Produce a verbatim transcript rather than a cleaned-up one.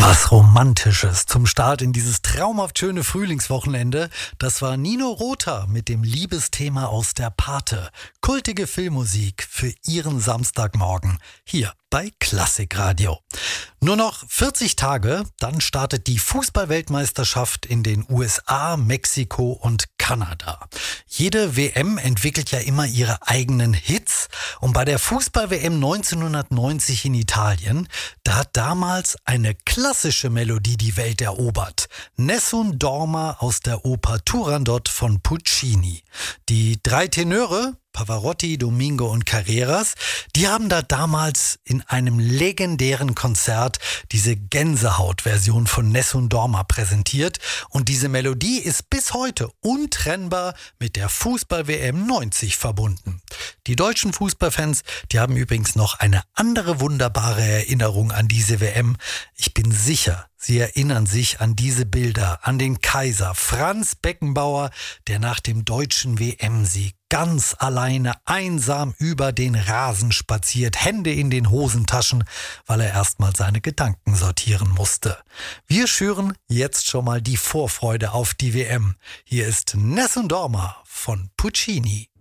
Was Romantisches zum Start in dieses traumhaft schöne Frühlingswochenende. Das war Nino Rota mit dem Liebesthema aus der Pate. Kultige Filmmusik für Ihren Samstagmorgen hier bei Klassikradio. Nur noch vierzig Tage, dann startet die Fußball-Weltmeisterschaft in den U S A, Mexiko und Kanada. Jede W M entwickelt ja immer ihre eigenen Hits und bei der Fußball-W M neunzehnhundertneunzig in Italien, da hat damals eine klassische Melodie die Welt erobert. Nessun Dorma aus der Oper Turandot von Puccini. Die drei Tenöre, Pavarotti, Domingo und Carreras, die haben da damals in einem legendären Konzert diese Gänsehaut-Version von Nessun Dorma präsentiert und diese Melodie ist bis heute untrennbar mit der Fußball-W M neunzig verbunden. Die deutschen Fußballfans, die haben übrigens noch eine andere wunderbare Erinnerung an diese W M. Ich bin sicher, Sie erinnern sich an diese Bilder, an den Kaiser Franz Beckenbauer, der nach dem deutschen W M-Sieg ganz alleine einsam über den Rasen spaziert, Hände in den Hosentaschen, weil er erstmal seine Gedanken sortieren musste. Wir schüren jetzt schon mal die Vorfreude auf die W M. Hier ist Nessun Dorma von Puccini.